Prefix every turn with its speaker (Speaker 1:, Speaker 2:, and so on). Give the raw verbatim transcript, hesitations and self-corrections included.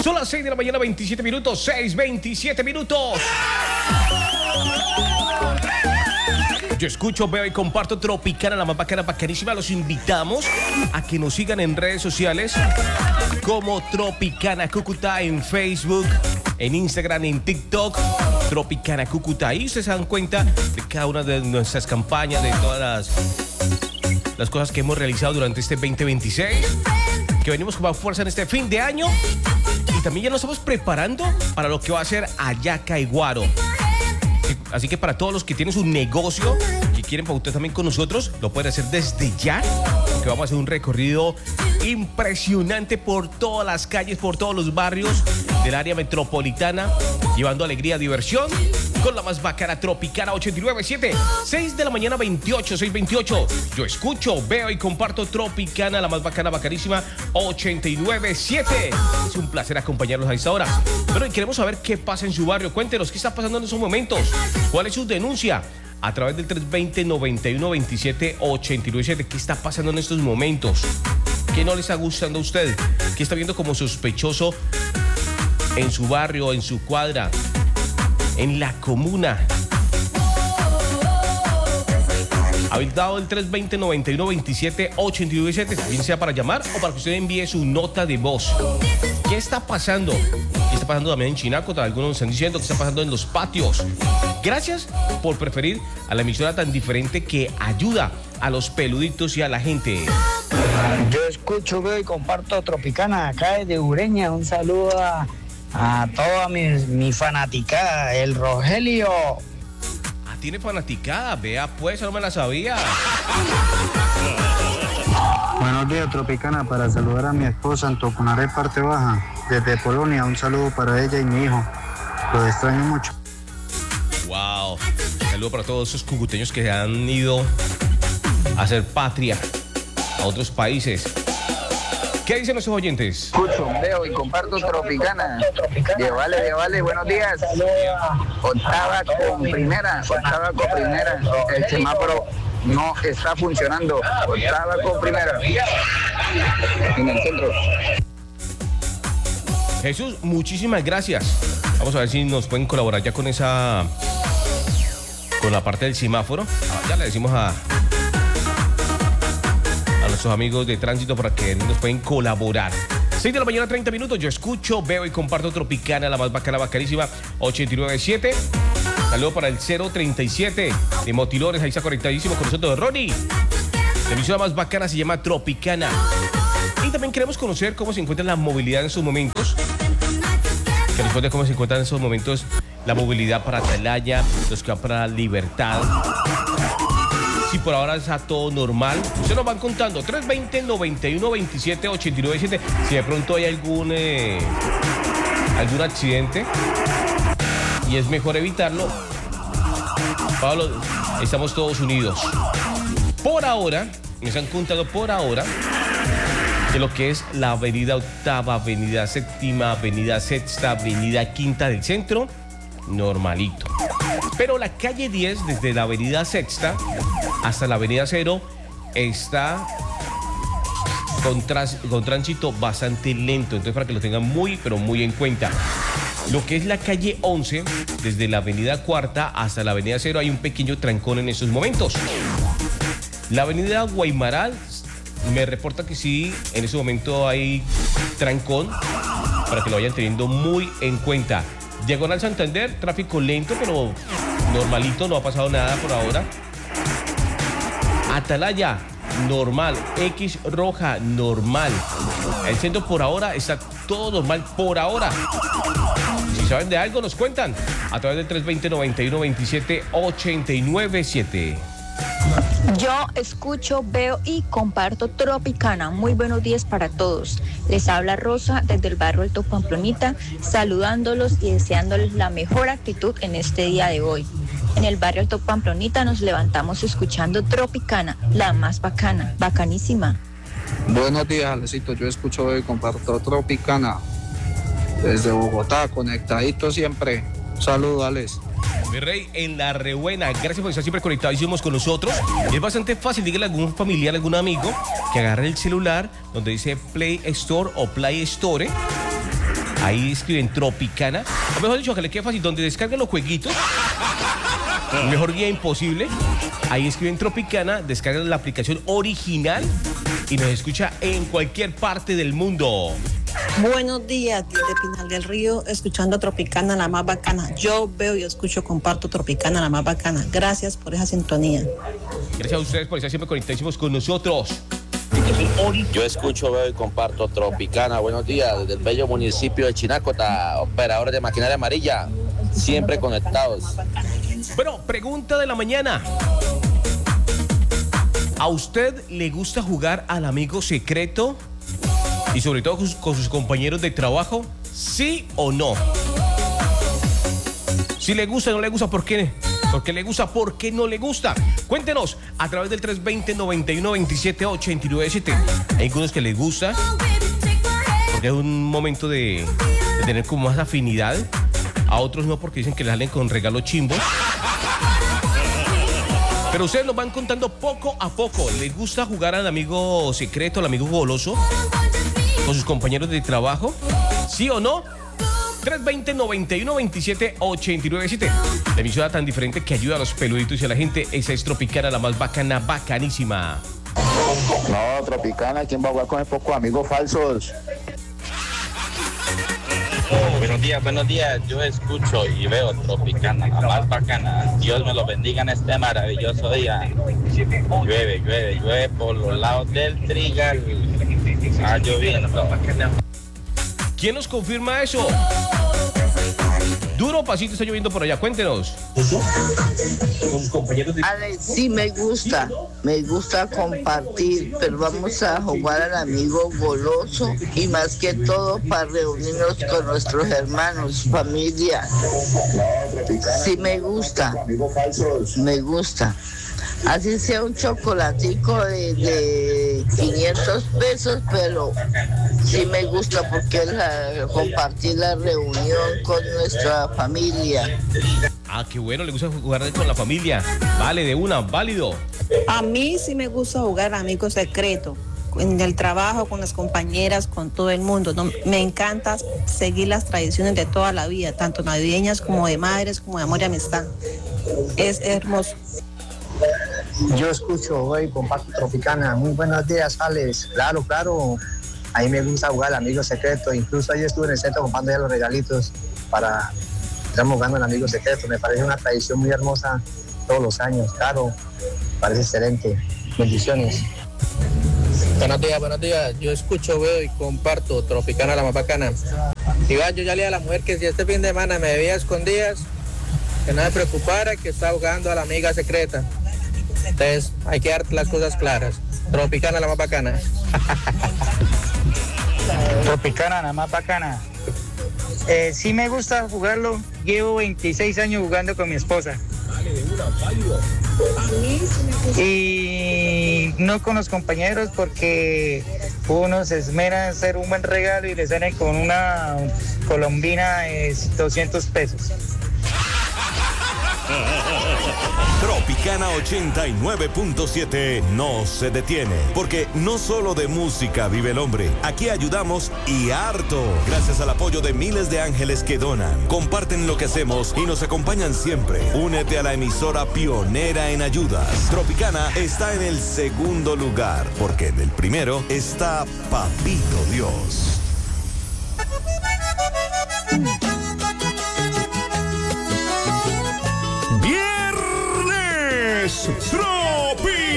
Speaker 1: Son las seis de la mañana, veintisiete minutos. seis, veintisiete minutos. Yo escucho, veo y comparto Tropicana, la más bacana, bacanísima. Los invitamos a que nos sigan en redes sociales como Tropicana Cúcuta en Facebook, en Instagram, en TikTok. Tropicana Cúcuta. Ahí ustedes se dan cuenta de cada una de nuestras campañas, de todas las, las cosas que hemos realizado durante este veinte veintiséis, que venimos con más fuerza en este fin de año. Y también ya nos estamos preparando para lo que va a ser Ayaca y Guaro. Así que para todos los que tienen su negocio y quieren pautar también con nosotros, lo pueden hacer desde ya, porque vamos a hacer un recorrido impresionante por todas las calles, por todos los barrios del área metropolitana, llevando alegría, diversión, con la más bacana Tropicana ochenta y nueve punto siete. seis de la mañana, veintiocho, seis veintiocho. Yo escucho, veo y comparto Tropicana, la más bacana, bacanísima, ochenta y nueve punto siete. Es un placer acompañarlos a esta hora. Pero queremos saber qué pasa en su barrio. Cuéntenos qué está pasando en esos momentos. ¿Cuál es su denuncia? A través del tres veinte, noventa y uno, veintisiete, ochenta y nueve siete. ¿Qué está pasando en estos momentos? ¿Qué no le está gustando a usted? ¿Qué está viendo como sospechoso en su barrio, en su cuadra, en la comuna? Habéis dado el tres veinte, noventa y uno, veintisiete, ochenta y nueve siete, bien sea para llamar o para que usted envíe su nota de voz. ¿Qué está pasando? ¿Qué está pasando también en Chinacota? Algunos nos están diciendo que está pasando en los patios. Gracias por preferir a la emisora tan diferente que ayuda a los peluditos y a la gente.
Speaker 2: Yo escucho, veo y comparto Tropicana acá desde Ureña. Un saludo a, a toda mi, mi fanaticada, el Rogelio.
Speaker 1: Ah, tiene fanaticada, vea pues, no me la sabía.
Speaker 3: Buenos días, Tropicana, para saludar a mi esposa en Toconaré, parte baja, desde Polonia. Un saludo para ella y mi hijo. Los extraño mucho.
Speaker 1: Wow, saludo para todos esos cucuteños que han ido a hacer patria a otros países. ¿Qué dicen nuestros oyentes?
Speaker 4: Escucho, veo y comparto Tropicana. Llévale, llévale, buenos días. Octava con primera, octava con primera. El semáforo no está funcionando. Octava con primera. En el centro.
Speaker 1: Jesús, muchísimas gracias. Vamos a ver si nos pueden colaborar ya con esa, con la parte del semáforo. Ah, ya le decimos a, a nuestros amigos de tránsito para que nos pueden colaborar. seis de la mañana, treinta minutos. Yo escucho, veo y comparto Tropicana, la más bacana, bacanísima, ochenta y nueve punto siete. Saludo para el cero treinta y siete de Motilores. Ahí está conectadísimo con nosotros, Ronnie. La emisora más bacana se llama Tropicana. Y también queremos conocer cómo se encuentra la movilidad en estos momentos. Que nos cuente cómo se encuentra en estos momentos la movilidad para Atalaya, los que van para Libertad. Si por ahora está todo normal, ustedes nos van contando. tres veinte, noventa y uno, veintisiete, ochenta y nueve siete. Si de pronto hay algún, eh, algún accidente y es mejor evitarlo, Pablo, estamos todos unidos. Por ahora, me están contando por ahora de lo que es la avenida Octava, avenida Séptima, avenida Sexta, avenida Quinta del Centro, normalito. Pero la calle diez, desde la avenida Sexta hasta la avenida Cero, está con, trans, con tránsito bastante lento. Entonces, para que lo tengan muy, pero muy en cuenta. Lo que es la calle once, desde la avenida Cuarta hasta la avenida Cero, hay un pequeño trancón en estos momentos. La avenida Guaymaral, me reporta que sí, en ese momento hay trancón, para que lo vayan teniendo muy en cuenta. Diagonal Santander, tráfico lento, pero normalito, no ha pasado nada por ahora. Atalaya, normal. X roja, normal. El centro por ahora está todo normal por ahora. Si saben de algo, nos cuentan a través del tres veinte, noventa y uno, veintisiete, ochenta y nueve siete.
Speaker 5: Yo escucho, veo y comparto Tropicana. Muy buenos días para todos. Les habla Rosa desde el barrio Alto Pamplonita, saludándolos y deseándoles la mejor actitud en este día de hoy. En el barrio Alto Pamplonita nos levantamos escuchando Tropicana, la más bacana, bacanísima.
Speaker 4: Buenos días, Alecito. Yo escucho, veo y comparto Tropicana. Desde Bogotá, conectadito siempre. Saludos, Alex.
Speaker 1: Mi rey, en la rebuena, gracias por estar siempre conectadísimos con nosotros. Es bastante fácil, dígale a algún familiar, a algún amigo que agarre el celular donde dice Play Store o Play Store. Ahí escriben Tropicana. O mejor dicho, que le quede fácil, donde descarguen los jueguitos. Mejor guía imposible. Ahí escriben Tropicana, descargan la aplicación original y nos escucha en cualquier parte del mundo.
Speaker 6: Buenos días, desde Pinal del Río, escuchando Tropicana, la más bacana. Yo veo y escucho, comparto Tropicana, la más bacana. Gracias por esa sintonía.
Speaker 1: Gracias a ustedes por estar siempre conectadísimos con nosotros.
Speaker 7: Yo escucho, veo y comparto Tropicana. Buenos días, desde el bello municipio de Chinácota, operadores de maquinaria amarilla, siempre conectados.
Speaker 1: Bueno, pregunta de la mañana. ¿A usted le gusta jugar al amigo secreto? Y sobre todo con sus, con sus compañeros de trabajo, ¿sí o no? Si le gusta o no le gusta, ¿por qué? ¿Por qué le gusta? ¿Por qué no le gusta? Cuéntenos a través del tres dos cero, nueve uno dos siete, ocho nueve siete. Hay algunos que les gusta porque es un momento de, de tener como más afinidad. A otros no, porque dicen que les salen con regalos chimbos. Pero ustedes nos van contando poco a poco. ¿Les gusta jugar al amigo secreto, al amigo goloso, con sus compañeros de trabajo? ¿Sí o no? tres dos cero, nueve uno dos siete, ocho nueve siete. La emisora tan diferente que ayuda a los peluditos y a la gente. Esa es Tropicana, la más bacana, bacanísima.
Speaker 4: No, Tropicana, ¿quién va a jugar con esos pocos amigos falsos?
Speaker 8: Buenos días, buenos días. Yo escucho y veo Tropicana, la más bacana. Dios me lo bendiga en este maravilloso día. Llueve, llueve, llueve por los lados del Trigal. Está lloviendo.
Speaker 1: ¿Quién nos confirma eso? Duro pasito está lloviendo por allá, cuéntenos.
Speaker 9: Ale, sí me gusta, me gusta compartir, pero vamos a jugar al amigo goloso y más que todo para reunirnos con nuestros hermanos, familia. Sí me gusta, me gusta. Así sea un chocolatico de, de quinientos pesos, pero sí me gusta porque es la, compartir la reunión con nuestra familia.
Speaker 1: Ah, qué bueno, le gusta jugar con la familia. Vale, de una, válido.
Speaker 6: A mí sí me gusta jugar amigo secreto. En el trabajo, con las compañeras, con todo el mundo. No, me encanta seguir las tradiciones de toda la vida, tanto navideñas como de madres, como de amor y amistad. Es hermoso.
Speaker 3: Yo escucho hoy, comparto Tropicana. Muy buenos días, Alex. Claro, claro. A mí me gusta jugar al amigo secreto. Incluso ayer estuve en el centro comprando ya los regalitos para estamos jugando al amigo secreto. Me parece una tradición muy hermosa todos los años. Claro, parece excelente. Bendiciones.
Speaker 10: Buenos días, buenos días. Yo escucho, veo y comparto Tropicana, la más bacana. Iván, yo ya le dije a la mujer que si este fin de semana me veía a escondidas, que no me preocupara, que estaba jugando a la amiga secreta. Entonces, hay que dar las cosas claras. Tropicana, la más bacana.
Speaker 2: Tropicana, la más bacana. Eh, sí me gusta jugarlo. Llevo veintiséis años jugando con mi esposa. Y no con los compañeros porque uno se esmera en hacer un buen regalo y le salen con una colombina de doscientos pesos.
Speaker 11: Tropicana ochenta y nueve punto siete no se detiene, porque no solo de música vive el hombre. Aquí ayudamos y harto, gracias al apoyo de miles de ángeles que donan, comparten lo que hacemos y nos acompañan siempre. Únete a la emisora pionera en ayudas. Tropicana está en el segundo lugar, porque en el primero está Papito Dios. Tro